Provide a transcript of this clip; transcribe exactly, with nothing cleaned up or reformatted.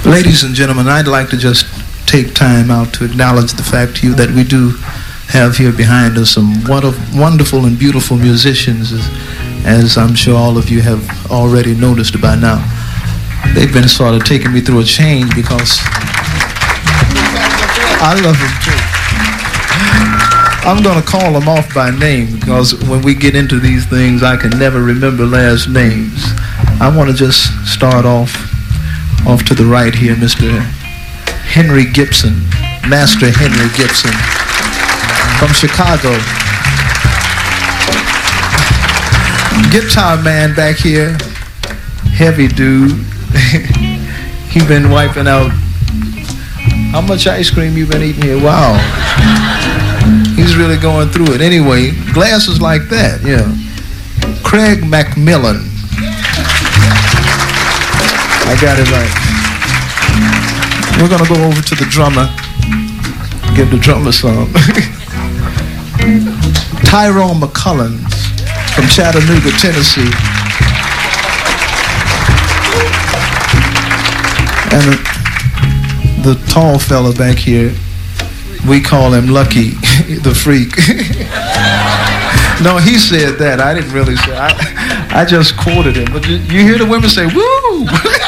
Ladies and gentlemen, I'd like to just take time out to acknowledge the fact to you that we do have here behind us some wonderful and beautiful musicians, as, as I'm sure all of you have already noticed by now. They've been sort of taking me through a change because I love them too. I'm going to call them off by name because when we get into these things, I can never remember last names. I want to just start off off to the right here, Mister Henry Gibson, Master Henry Gibson from Chicago. Guitar man back here, heavy dude. He been wiping out. How much ice cream you been eating here? Wow. He's really going through it. Anyway, glasses like that, yeah. Craig McMillan. I got it right. We're going to go over to the drummer. Give the drummer some. Tyrone McCullins from Chattanooga, Tennessee. And the, the tall fella back here, we call him Lucky, the freak. No, he said that. I didn't really say. I, I just quoted him. But you, you hear the women say, woo!